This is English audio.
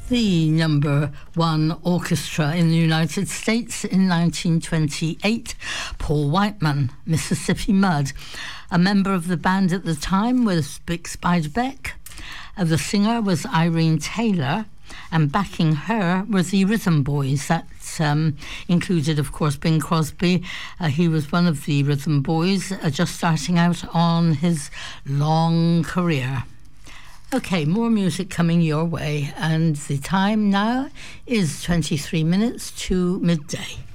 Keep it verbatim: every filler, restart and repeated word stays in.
the number one orchestra in the United States in nineteen twenty-eight, Paul Whiteman, Mississippi Mud. A member of the band at the time was Bix Beiderbecke. Uh, the singer was Irene Taylor, and backing her were the Rhythm Boys. That um, included, of course, Bing Crosby. Uh, he was one of the Rhythm Boys, uh, just starting out on his long career. Okay, more music coming your way, and the time now is twenty-three minutes to midday.